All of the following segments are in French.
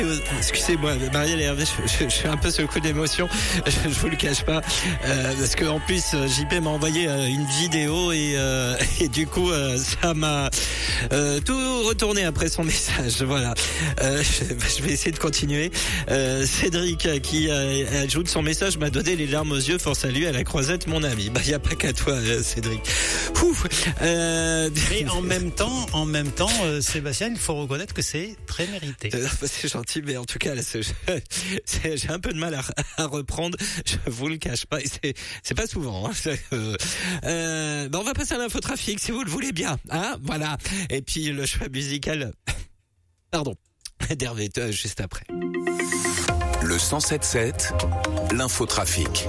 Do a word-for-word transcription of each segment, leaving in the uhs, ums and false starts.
Excusez-moi, Marielle et Hervé, je, je, je suis un peu secoué d'émotion, je, je vous le cache pas, euh, parce que en plus J P m'a envoyé euh, une vidéo et, euh, et du coup euh, ça m'a euh, tout retourné après son message. Voilà, euh, je, je vais essayer de continuer. Euh, Cédric qui euh, ajoute son message m'a donné les larmes aux yeux. Force à lui, à la croisette, mon ami. Bah y a pas qu'à toi, euh, Cédric. Ouf, euh... Mais en même temps, en même temps, euh, Sébastien, il faut reconnaître que c'est très mérité. Euh, c'est gentil, mais en tout cas, là, c'est, c'est, j'ai un peu de mal à, à reprendre. Je vous le cache pas. C'est, c'est pas souvent. Hein. Euh, euh, ben on va passer à l'infotrafic, si vous le voulez bien. Hein, voilà. Et puis le choix musical. Pardon. D'Hervé, juste après. Le cent sept sept, l'infotrafic.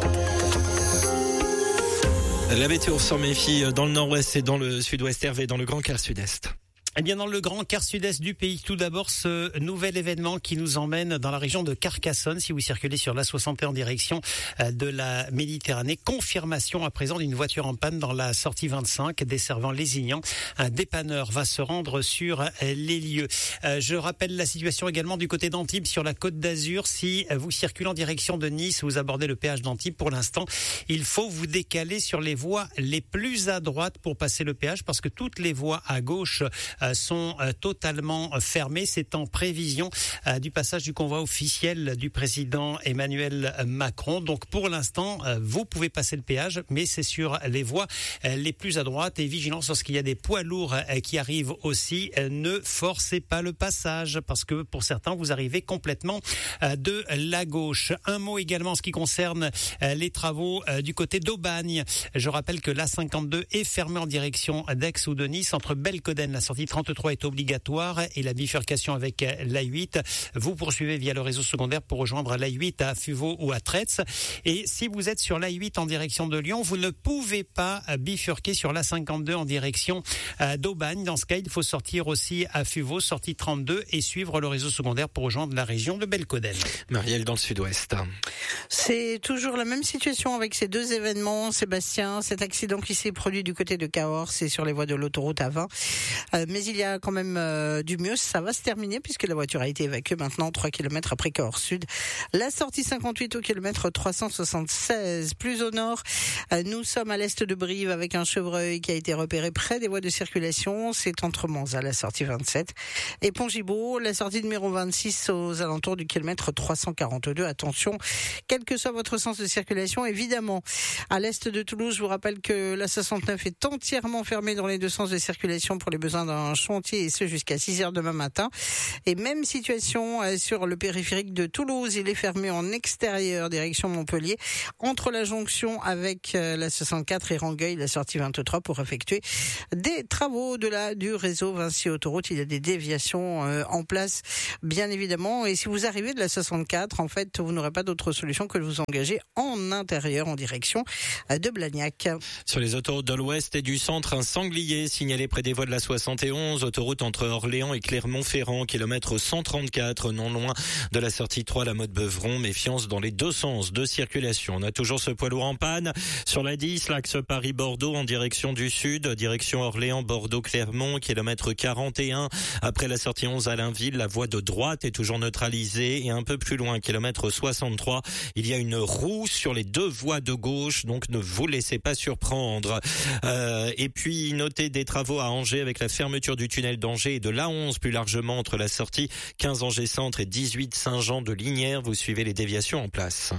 La météo s'en méfie dans le nord-ouest et dans le sud-ouest, Hervé, dans le grand quart sud-est. Eh bien, dans le grand quart sud-est du pays, tout d'abord, ce nouvel événement qui nous emmène dans la région de Carcassonne. Si vous circulez sur l'A soixante et un en direction de la Méditerranée, confirmation à présent d'une voiture en panne dans la sortie vingt-cinq desservant Lézignan. Un dépanneur va se rendre sur les lieux. Je rappelle la situation également du côté d'Antibes sur la Côte d'Azur. Si vous circulez en direction de Nice, vous abordez le péage d'Antibes. Pour l'instant, il faut vous décaler sur les voies les plus à droite pour passer le péage parce que toutes les voies à gauche sont totalement fermées. C'est en prévision du passage du convoi officiel du président Emmanuel Macron. Donc pour l'instant, vous pouvez passer le péage, mais c'est sur les voies les plus à droite. Et vigilance lorsqu'il y a des poids lourds qui arrivent aussi. Ne forcez pas le passage parce que pour certains, vous arrivez complètement de la gauche. Un mot également en ce qui concerne les travaux du côté d'Aubagne. Je rappelle que l'A cinquante-deux est fermée en direction d'Aix ou de Nice entre Belcoden, la sortie trente-trois est obligatoire et la bifurcation avec l'A huit. Vous poursuivez via le réseau secondaire pour rejoindre l'A huit à Fuveau ou à Tretz. Et si vous êtes sur l'A huit en direction de Lyon, vous ne pouvez pas bifurquer sur l'A cinquante-deux en direction d'Aubagne. Dans ce cas, il faut sortir aussi à Fuveau, sortie trente-deux et suivre le réseau secondaire pour rejoindre la région de Belcoden. Marielle dans le sud-ouest. C'est toujours la même situation avec ces deux événements, Sébastien. Cet accident qui s'est produit du côté de Cahors, c'est sur les voies de l'autoroute A vingt. Euh, mais il y a quand même euh, du mieux, ça va se terminer puisque la voiture a été évacuée maintenant trois kilomètres après Cahors Sud. La sortie cinquante-huit au kilomètre trois cent soixante-seize. Plus au nord, euh, nous sommes à l'est de Brive avec un chevreuil qui a été repéré près des voies de circulation. C'est entre Manzat, la sortie vingt-sept, et Pont-Gibaud, la sortie numéro vingt-six aux alentours du kilomètre trois cent quarante-deux. Attention, quel que soit votre sens de circulation, évidemment. À l'est de Toulouse, je vous rappelle que la soixante-neuf est entièrement fermée dans les deux sens de circulation pour les besoins d'un chantier et ce jusqu'à six heures demain matin. Et même situation sur le périphérique de Toulouse, il est fermé en extérieur direction Montpellier entre la jonction avec la soixante-quatre et Rangueil, la sortie vingt-trois pour effectuer des travaux de la du réseau Vinci Autoroute. Il y a des déviations euh, en place bien évidemment et si vous arrivez de la soixante-quatre, en fait vous n'aurez pas d'autre solution que de vous engager en intérieur en direction de Blagnac. Sur les autoroutes de l'ouest et du centre, un sanglier signalé près des voies de la soixante et onze, autoroute entre Orléans et Clermont-Ferrand, kilomètre cent trente-quatre, non loin de la sortie trois, la Motte-Beuvron. Méfiance dans les deux sens de circulation. On a toujours ce poids lourd en panne. Sur la dix, l'axe Paris-Bordeaux en direction du sud, direction Orléans-Bordeaux-Clermont, kilomètre quarante et un. Après la sortie onze à Blainville, la voie de droite est toujours neutralisée et un peu plus loin, kilomètre soixante-trois, il y a une roue sur les deux voies de gauche, donc ne vous laissez pas surprendre. Euh, et puis, notez des travaux à Angers avec la fermeture du tunnel d'Angers et de l'A onze plus largement entre la sortie quinze Angers Centre et dix-huit Saint-Jean de Linières. Vous suivez les déviations en place.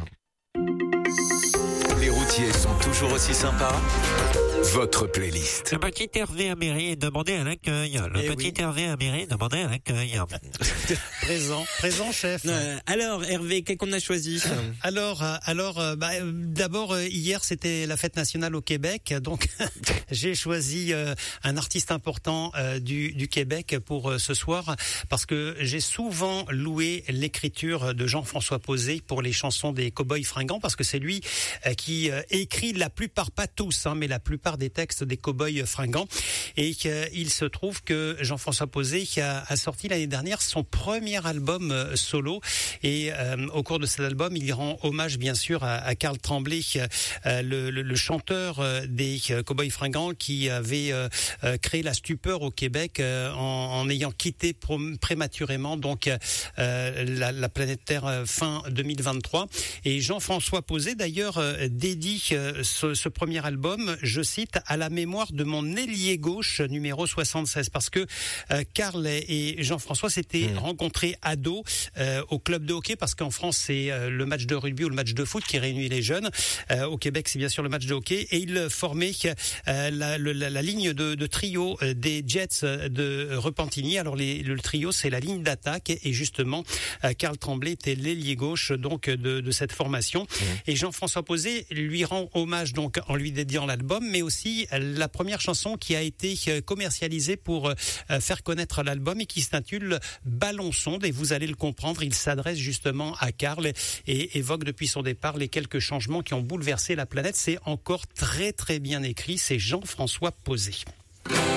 Les routiers sont toujours aussi sympas. Votre playlist. Le petit Hervé Améry est demandé à l'accueil. Le Eh petit oui. Hervé Améry est demandé à l'accueil. Présent, présent chef. Euh, alors Hervé, qu'est-ce qu'on a choisi? Alors, euh, alors, euh, bah, euh, d'abord euh, hier c'était la fête nationale au Québec, donc j'ai choisi euh, un artiste important euh, du, du Québec pour euh, ce soir parce que j'ai souvent loué l'écriture de Jean-François Posé pour les chansons des Cowboys Fringants parce que c'est lui euh, qui euh, écrit la plupart, pas tous, hein, mais la plupart plupart des textes des Cowboys Fringants. Et euh, il se trouve que Jean-François Posé a, a sorti l'année dernière son premier album euh, solo. Et euh, au cours de cet album, il rend hommage bien sûr à, à Carl Tremblay, euh, le, le, le chanteur euh, des euh, Cowboys Fringants, qui avait euh, euh, créé la stupeur au Québec euh, en, en ayant quitté prom- prématurément donc euh, la, la planète Terre euh, fin deux mille vingt-trois. Et Jean-François Posé d'ailleurs euh, dédie euh, ce, ce premier album, je cite, à la mémoire de mon ailier gauche numéro soixante-seize, parce que euh, Carl et Jean-François s'étaient mmh. rencontrés ados euh, au club de hockey, parce qu'en France c'est euh, le match de rugby ou le match de foot qui réunit les jeunes. Euh, au Québec c'est bien sûr le match de hockey, et ils formaient euh, la, la, la ligne de, de trio euh, des Jets de Repentigny. Alors les, le trio c'est la ligne d'attaque, et justement euh, Carl Tremblay était l'ailier gauche donc de, de cette formation. Mmh. Et Jean-François Posé lui rend hommage donc en lui dédiant l'album, mais aussi la première chanson qui a été commercialisée pour euh, faire connaître l'album et qui s'intitule Ballon sonde, et vous allez le comprendre, il s'adresse justement à Carl et évoque depuis son départ les quelques changements qui ont bouleversé la planète. C'est encore très très bien écrit, c'est Jean-François Posé.